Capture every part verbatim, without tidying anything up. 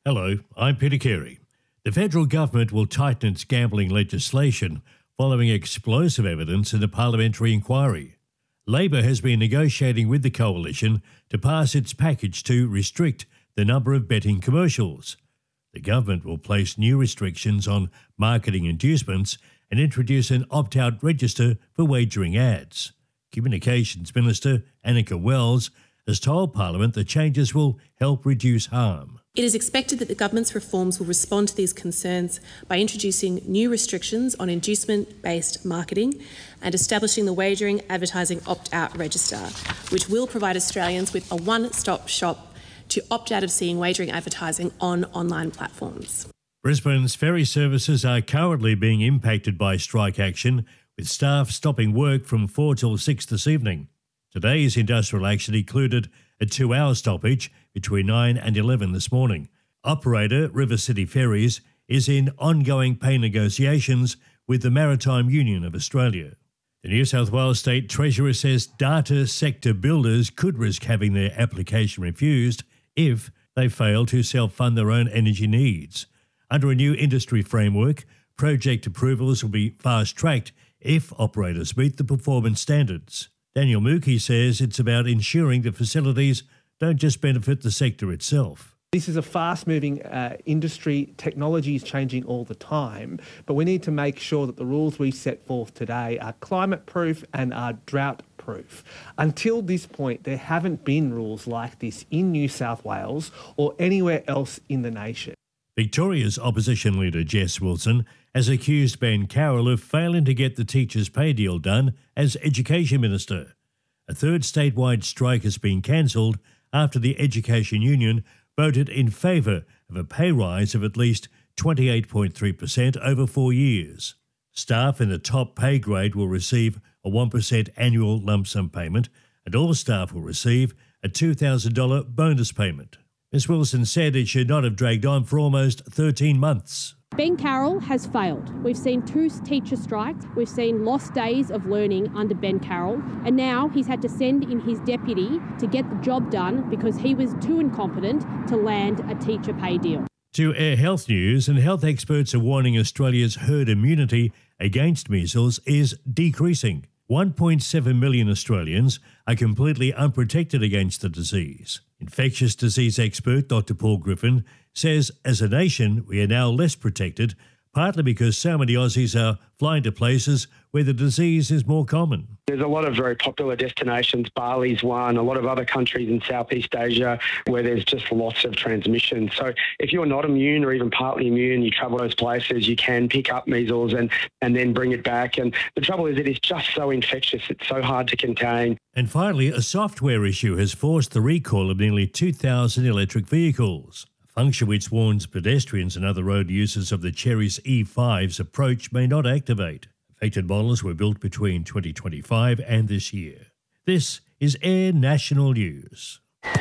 Hello, I'm Peter Carey. The federal government will tighten its gambling legislation following explosive evidence in a parliamentary inquiry. Labor has been negotiating with the coalition to pass its package to restrict the number of betting commercials. The government will place new restrictions on marketing inducements and introduce an opt-out register for wagering ads. Communications Minister Annika Wells has told Parliament the changes will help reduce harm. It is expected that the government's reforms will respond to these concerns by introducing new restrictions on inducement-based marketing and establishing the Wagering Advertising Opt-out Register, which will provide Australians with a one-stop shop to opt out of seeing wagering advertising on online platforms. Brisbane's ferry services are currently being impacted by strike action, with staff stopping work from four till six this evening. Today's industrial action included a two-hour stoppage between nine and eleven this morning. Operator River City Ferries is in ongoing pay negotiations with the Maritime Union of Australia. The New South Wales State Treasurer says data sector builders could risk having their application refused if they fail to self-fund their own energy needs. Under a new industry framework, project approvals will be fast-tracked if operators meet the performance standards. Daniel Mookie says it's about ensuring the facilities don't just benefit the sector itself. This is a fast-moving uh, industry. Technology is changing all the time, but we need to make sure that the rules we set forth today are climate-proof and are drought-proof. Until this point, there haven't been rules like this in New South Wales or anywhere else in the nation. Victoria's opposition leader Jess Wilson has accused Ben Carroll of failing to get the teachers' pay deal done as Education Minister. A third statewide strike has been cancelled after the Education Union voted in favour of a pay rise of at least twenty-eight point three percent over four years. Staff in the top pay grade will receive a one percent annual lump sum payment, and all staff will receive a two thousand dollars bonus payment. Miz Wilson said it should not have dragged on for almost thirteen months. Ben Carroll has failed. We've seen two teacher strikes, we've seen lost days of learning under Ben Carroll, and now he's had to send in his deputy to get the job done because he was too incompetent to land a teacher pay deal. To Air Health News, and health experts are warning Australia's herd immunity against measles is decreasing. one point seven million Australians are completely unprotected against the disease. Infectious disease expert Doctor Paul Griffin says as a nation we are now less protected, partly because so many Aussies are flying to places where the disease is more common. There's a lot of very popular destinations, Bali's one, a lot of other countries in Southeast Asia where there's just lots of transmission. So if you're not immune or even partly immune, you travel those places, you can pick up measles and, and then bring it back. And the trouble is it is just so infectious, it's so hard to contain. And finally, a software issue has forced the recall of nearly two thousand electric vehicles. A function which warns pedestrians and other road users of the Chery's E five's approach may not activate. Affected models were built between twenty twenty-five and this year. This is Air National News. The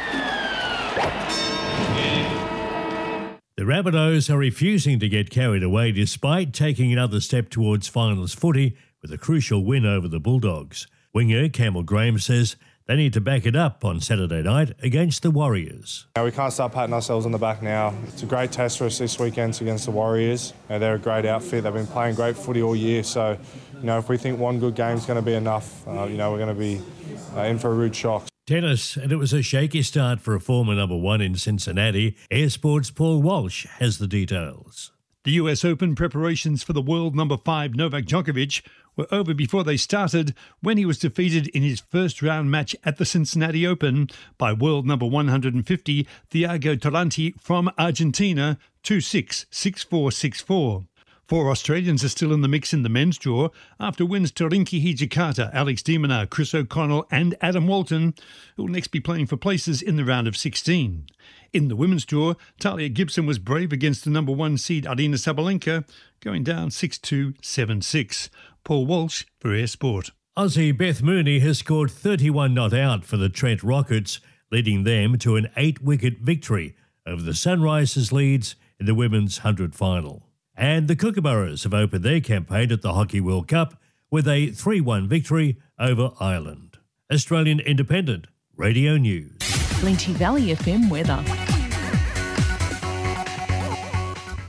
Rabbitohs are refusing to get carried away despite taking another step towards finals footy with a crucial win over the Bulldogs. Winger Campbell Graham says they need to back it up on Saturday night against the Warriors. Now, we can't start patting ourselves on the back now. It's a great test for us this weekend against the Warriors. You know, they're a great outfit. They've been playing great footy all year. So, you know, if we think one good game's going to be enough, uh, you know, we're going to be uh, in for a rude shock. Tennis, and it was a shaky start for a former number one in Cincinnati. Air Sports' Paul Walsh has the details. The U S Open preparations for the world number five Novak Djokovic were over before they started when he was defeated in his first round match at the Cincinnati Open by world number one hundred fifty Thiago Taranti from Argentina two six, six four, six four. Four Australians are still in the mix in the men's draw after wins to Rinky Hijikata, Alex de Minaur, Chris O'Connell and Adam Walton, who will next be playing for places in the round of sixteen. In the women's draw, Talia Gibson was brave against the number one seed Arina Sabalenka, going down six two, seven six. Paul Walsh for Air Sport. Aussie Beth Mooney has scored thirty-one not out for the Trent Rockets, leading them to an eight-wicket victory over the Sunrisers Leeds in the women's one hundred final. And the Kookaburras have opened their campaign at the Hockey World Cup with a three one victory over Ireland. Australian Independent Radio News. Lynchy Valley F M weather.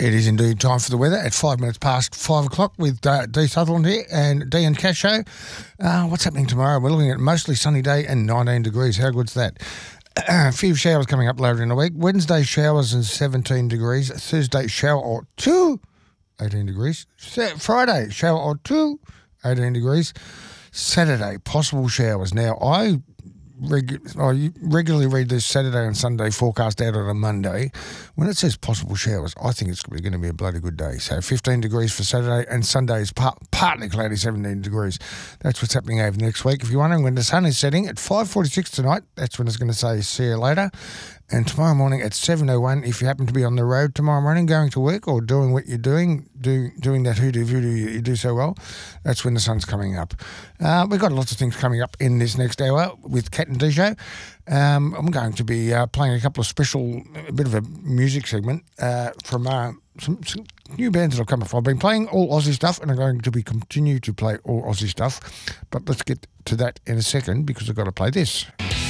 It is indeed time for the weather at five minutes past five o'clock with uh, Dee Sutherland here and Dee and Cash Show. Uh, what's happening tomorrow? We're looking at mostly sunny day and nineteen degrees. How good's that? A few showers coming up later in the week. Wednesday, showers and seventeen degrees. Thursday, shower or two, eighteen degrees. Friday, shower or two, eighteen degrees. Saturday, possible showers. Now, I Regu- I regularly read this Saturday and Sunday forecast out on a Monday. When it says possible showers, I think it's going to be a bloody good day. So fifteen degrees for Saturday, and Sunday is part, partly cloudy, seventeen degrees. That's what's happening over next week. If you're wondering when the sun is setting, at five forty-six tonight, that's when it's going to say see you later. And tomorrow morning at seven oh one, if you happen to be on the road tomorrow morning going to work or doing what you're doing, do, doing that hoodoo voodoo you, you do so well, that's when the sun's coming up. Uh, we've got lots of things coming up in this next hour with Cat and Dee Show. Um, I'm going to be uh, playing a couple of special, a bit of a music segment uh, from uh, some, some new bands that have come up. I've been playing all Aussie stuff and I'm going to be continue to play all Aussie stuff. But let's get to that in a second because I've got to play this.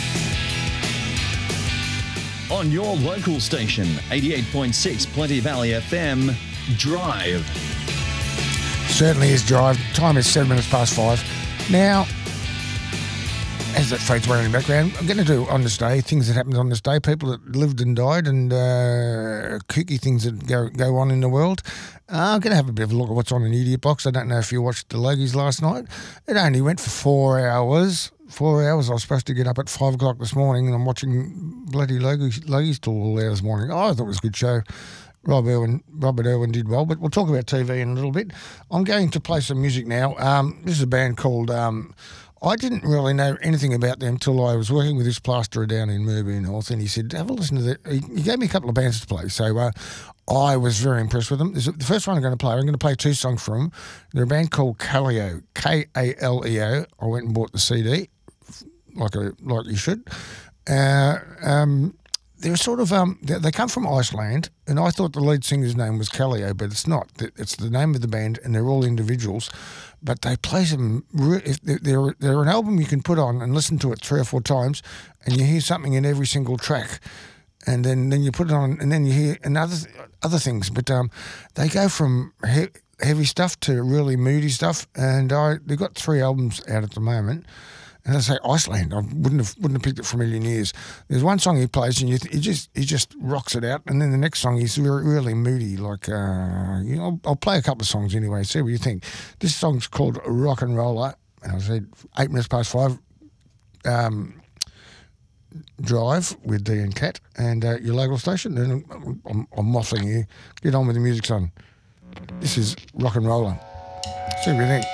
On your local station, eighty-eight point six Plenty Valley F M, Drive. Certainly is Drive. Time is seven minutes past five. Now, as that fades away in the background, I'm going to do on this day, things that happened on this day, people that lived and died and uh, kooky things that go go on in the world. Uh, I'm going to have a bit of a look at what's on an idiot box. I don't know if you watched the Logies last night. It only went for four hours. Four hours. I was supposed to get up at five o'clock this morning, and I'm watching bloody Logies, Logies till all there this morning. Oh, I thought it was a good show. Rob Irwin, Robert Irwin did well, but we'll talk about T V in a little bit. I'm going to play some music now. Um, this is a band called... Um, I didn't really know anything about them till I was working with this plasterer down in Murby North, and he said, have a listen to that. He gave me a couple of bands to play, so uh, I was very impressed with them. This is the first one I'm going to play, I'm going to play two songs from them. They're a band called Kaleo, K A L E O. I went and bought the C D, like a, like you should. Uh, um, they're sort of, um, they, they come from Iceland, and I thought the lead singer's name was Kaleo, but it's not. It's the name of the band, and they're all individuals. But they play some. They're they're an album you can put on and listen to it three or four times, and you hear something in every single track, and then, then you put it on, and then you hear another other things. But um, they go from he, heavy stuff to really moody stuff, and I they've got three albums out at the moment. And I say Iceland, I wouldn't have wouldn't have picked it for a million years. There's one song he plays, and you th- he just he just rocks it out. And then the next song he's really, really moody. Like uh, you know, I'll, I'll play a couple of songs anyway. See what you think. This song's called Rock and Roller. And I said eight minutes past five. Um, Drive with Dee and Cat and uh, your local station. And I'm, I'm, I'm mothing you. Get on with the music, son. This is Rock and Roller. See what you think.